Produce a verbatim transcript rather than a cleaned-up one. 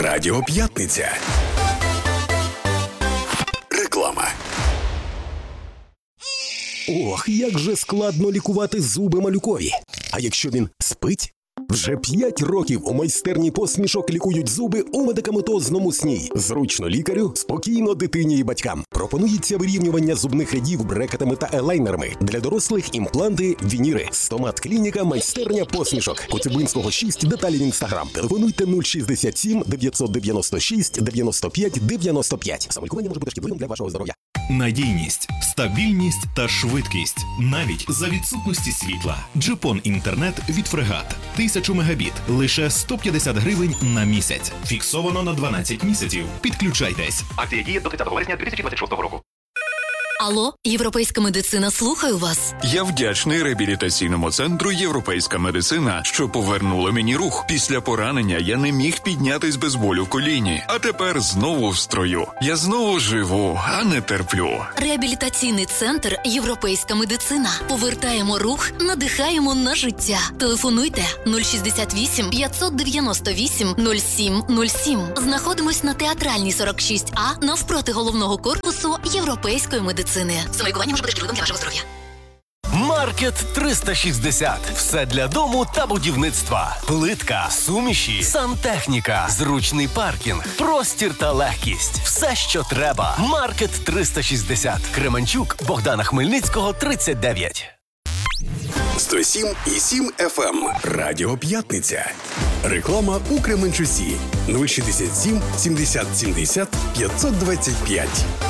Радіо П'ятниця. Реклама. Ох, як же складно лікувати зуби малюкові. А якщо він спить? Вже п'ять років у майстерні посмішок лікують зуби у медикаментозному сні. Зручно лікарю, спокійно дитині і батькам. Пропонується вирівнювання зубних рядів брекетами та елайнерами. Для дорослих імпланти, вініри. Стомат клініка, майстерня посмішок. Коцюбинського шість, деталі в інстаграм. Телефонуйте нуль шістдесят сім дев'ятсот дев'яносто шість дев'яносто п'ять дев'яносто п'ять. Самолікування може бути шкідливим для вашого здоров'я. Надійність, стабільність та швидкість. Навіть за відсутності світла. Джипон інтернет від Фрегат. Тисячу мегабіт. Лише сто п'ятдесят гривень на місяць. Фіксовано на дванадцять місяців. Підключайтесь. Акція діє до тридцятого вересня дві тисячі двадцять шостого року. Алло, європейська медицина, слухаю вас. Я вдячний реабілітаційному центру «Європейська медицина», що повернули мені рух. Після поранення я не міг піднятись без болю в коліні. А тепер знову в строю. Я знову живу, а не терплю. Реабілітаційний центр «Європейська медицина». Повертаємо рух, надихаємо на життя. Телефонуйте нуль шістдесят вісім п'ятсот дев'яносто вісім нуль сім нуль сім. Знаходимось на Театральній сорок шість А навпроти головного корпусу Європейської медицини. Самолікування може бути шкідливим для вашого здоров'я. Маркет триста шістдесят. Все для дому та будівництва. Плитка, суміші, сантехніка, зручний паркінг, простір та легкість. Все, що треба. Маркет триста шістдесят. Кременчук, Богдана Хмельницького, тридцять дев'ять. сто сім і сім еф ем. Радіо П'ятниця. Реклама у Кременчуці. нуль шістдесят сім сімдесят сімдесят п'ятсот двадцять п'ять.